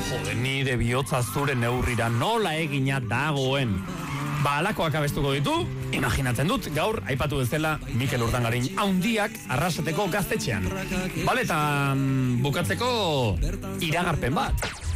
Jode, nire bihotza zure neurrira nola egina dagoen. Alakoak abestuko ditu, imaginatzen dut, gaur, aipatu bezala, Mikel Urdangarin haundiak arrasateko gaztetxean. Bale, eta bukatzeko iragarpen bat.